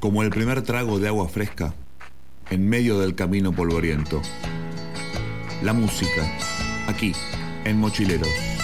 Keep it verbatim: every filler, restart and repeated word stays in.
como el primer trago de agua fresca en medio del camino polvoriento. La música, aquí, en Mochileros.